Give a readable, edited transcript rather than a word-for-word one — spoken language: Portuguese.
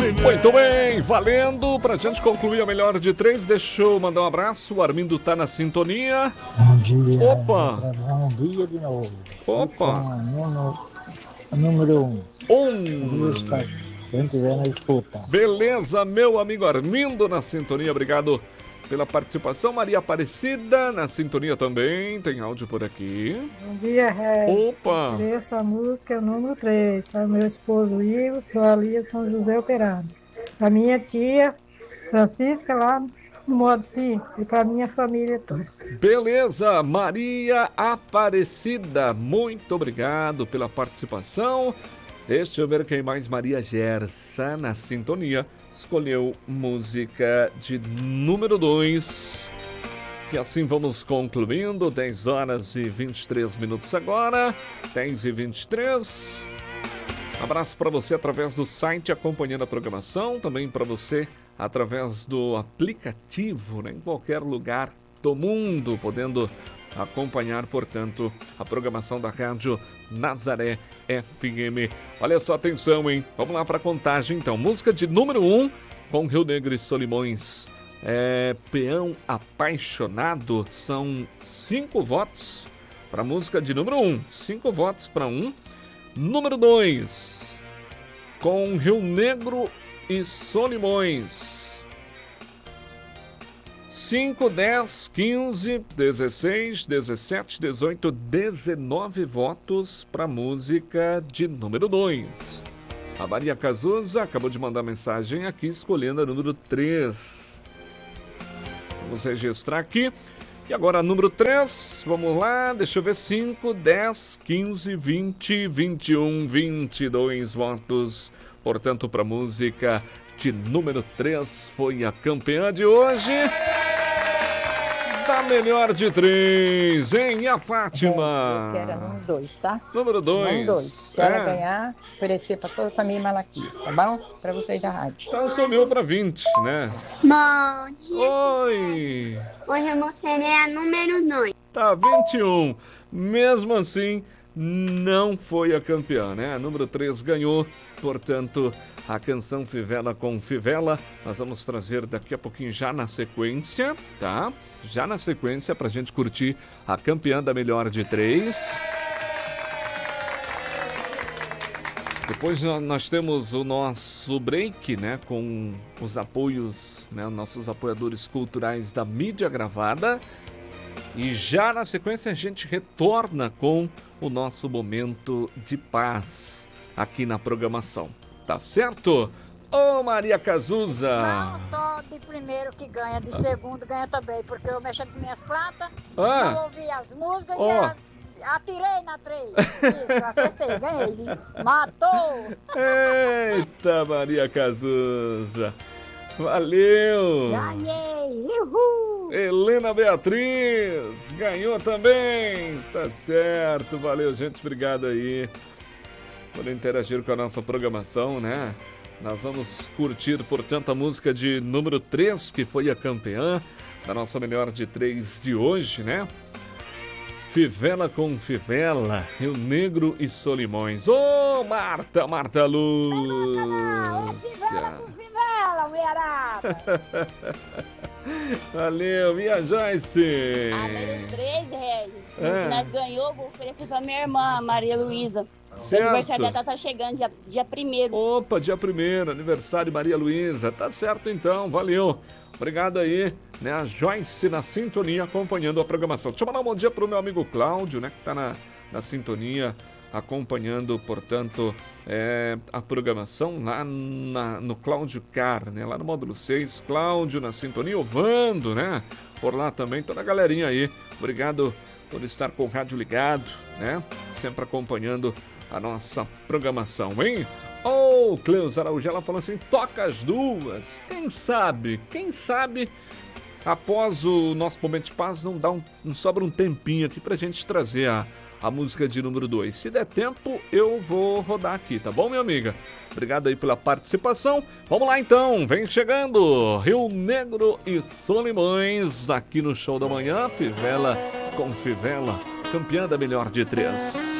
Muito bem, valendo. Pra gente concluir a melhor de três, deixa eu mandar um abraço. O Armindo tá na sintonia. Bom dia. Opa! Bom dia de novo. Opa! Número 1. Um. Quem tiver na escuta. Beleza, meu amigo Armindo na sintonia. Obrigado pela participação. Maria Aparecida na sintonia também. Tem áudio por aqui. Bom dia, Regis. Opa! Essa música é o número 3. Para meu esposo Ivo, sua Lia, São José Operário. Para minha tia Francisca, lá no modo 5. E para minha família toda. Beleza, Maria Aparecida. Muito obrigado pela participação. Deixa eu ver quem mais. Maria Gersa na sintonia. Escolheu música de número 2. E assim vamos concluindo. 10 horas e 23 minutos agora. 10 e 23. Abraço para você através do site acompanhando a programação. Também para você através do aplicativo, né, em qualquer lugar do mundo, podendo acompanhar, portanto, a programação da Rádio Nazaré FM. Olha só, atenção, hein? Vamos lá para a contagem, então. Música de número 1 com Rio Negro e Solimões. Peão Apaixonado. São 5 votos para a música de número 1. 5 votos para 1. Número 2 com Rio Negro e Solimões. 5, 10, 15, 16, 17, 18, 19 votos para a música de número 2. A Maria Cazuza acabou de mandar mensagem aqui escolhendo a número 3. Vamos registrar aqui. E agora a número 3, vamos lá, deixa eu ver, 5, 10, 15, 20, 21, 22 votos. Portanto, para a música de número 3 foi a campeã de hoje. Da melhor de 3, hein? E a Fátima? Eu quero a número 2, tá? Número 2. Número 2. Se ela ganhar, oferecer para toda a família Malaquias, tá bom? Para vocês da rádio. Então subiu para 20, né? Bom dia. Oi. Hoje eu mostrei a número 2. Tá 21. Mesmo assim, não foi a campeã, né? A número 3 ganhou, portanto, a canção Fivela com Fivela. Nós vamos trazer daqui a pouquinho já na sequência, tá? Já na sequência pra gente curtir a campeã da melhor de 3. Depois nós temos o nosso break, né? Com os apoios, né? Nossos apoiadores culturais da mídia gravada. E já na sequência a gente retorna com o nosso momento de paz aqui na programação. Tá certo? Ô Maria Cazuza! Não só de primeiro que ganha, de segundo ganha também, porque eu mexendo com minhas plantas, Ah. eu ouvi as músicas Ó. e atirei na 3. Isso, acertei, ganhei. Matou! Eita, Maria Cazuza! Valeu! Ganhei! Uhul! Helena Beatriz ganhou também! Tá certo, valeu, gente, obrigado aí por interagir com a nossa programação, né? Nós vamos curtir, portanto, a música de número 3, que foi a campeã da nossa melhor de 3 de hoje, né? Fivela com Fivela, Rio Negro e Solimões. Ô, Marta Lúcia! Fivela com fivela, mulherada! Valeu, e a Joyce? A número 3, Regis. É. Que nós ganhou, vou oferecer pra minha irmã, Maria Luísa. O Certo. aniversário dela tá chegando, dia 1º. Opa, dia 1º, aniversário Maria Luísa. Tá certo então, valeu. Obrigado aí, né? A Joyce na sintonia, acompanhando a programação. Deixa eu mandar um bom dia pro meu amigo Cláudio, né? Que tá na sintonia, acompanhando, portanto, a programação lá no Cláudio Car, né? Lá no módulo 6, Cláudio na sintonia, o Vando, né? Por lá também, toda a galerinha aí. Obrigado por estar com o rádio ligado, né? Sempre acompanhando a nossa programação, hein? Ô, Cleusa Araújo, ela falou assim, toca as duas. Quem sabe, após o nosso momento de paz, não sobra um tempinho aqui pra gente trazer a música de número 2. Se der tempo, eu vou rodar aqui, tá bom, minha amiga? Obrigado aí pela participação. Vamos lá então, vem chegando Rio Negro e Solimões aqui no Show da Manhã, Fivela com Fivela, campeã da melhor de 3.